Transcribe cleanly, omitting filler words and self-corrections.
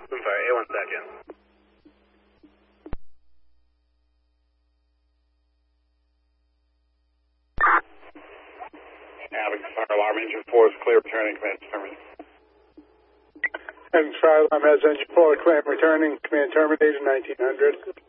I'm sorry, A1 second. Avenue Fire Alarm Engine 4 is clear, returning command terminated. And Fire Alarm has Engine 4 claim returning, command terminated 1900.